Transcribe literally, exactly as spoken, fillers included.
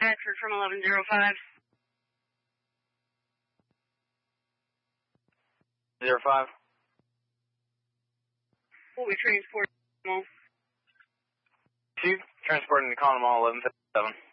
Bedford from eleven zero five. Zero five. We'll be transporting them all. Two, transporting the Conemaugh eleven fifty-seven.